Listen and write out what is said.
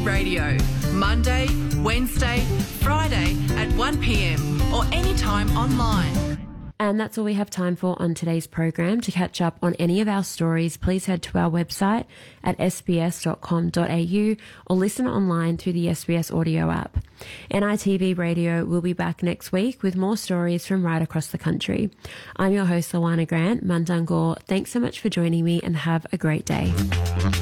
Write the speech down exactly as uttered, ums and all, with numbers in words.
Radio. Monday, Wednesday, Friday at one p m or anytime online. And that's all we have time for on today's program. To catch up on any of our stories, please head to our website at s b s dot com dot a u or listen online through the S B S audio app. N I T V Radio will be back next week with more stories from right across the country. I'm your host, Lawana Grant, Mundungor. Thanks so much for joining me and have a great day.